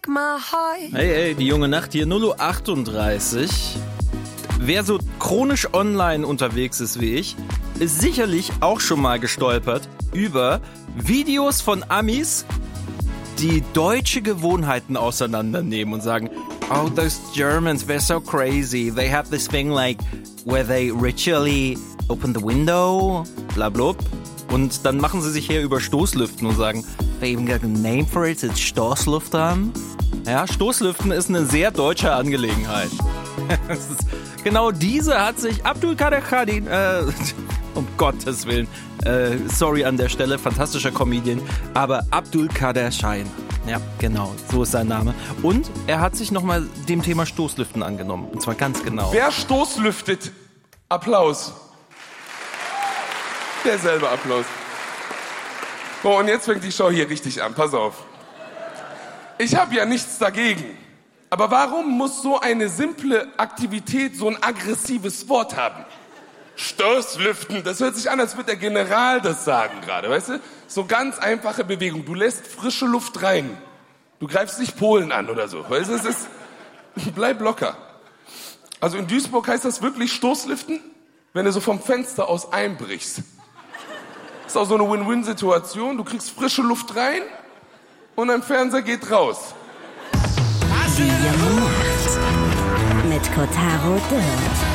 Hey, die junge Nacht hier, 0:38 Uhr. Wer so chronisch online unterwegs ist wie ich, ist sicherlich auch schon mal gestolpert über Videos von Amis, die deutsche Gewohnheiten auseinandernehmen und sagen, oh, those Germans, they're so crazy. They have this thing like where they ritually open the window, bla bla. Und dann machen sie sich hier über Stoßlüften und sagen, they even got a name for it, it's Stoßlüftern. Ja, Stoßlüften ist eine sehr deutsche Angelegenheit. Genau diese hat sich Abdulkader Khadin, um Gottes Willen, sorry an der Stelle, fantastischer Comedian, aber Abdulkader Schein. Ja, genau, so ist sein Name. Und er hat sich nochmal dem Thema Stoßlüften angenommen. Und zwar ganz genau. Wer stoßlüftet? Applaus. Derselbe Applaus. So, und jetzt fängt die Show hier richtig an. Pass auf. Ich habe ja nichts dagegen. Aber warum muss so eine simple Aktivität so ein aggressives Wort haben? Stoßlüften, das hört sich an, als würde der General das sagen gerade, weißt du? So ganz einfache Bewegung. Du lässt frische Luft rein. Du greifst nicht Polen an oder so. Weißt du, bleib locker. Also in Duisburg heißt das wirklich Stoßlüften, wenn du so vom Fenster aus einbrichst. Das ist auch so eine Win-Win-Situation. Du kriegst frische Luft rein und dein Fernseher geht raus. Die junge Nacht mit Kotaro Dürr.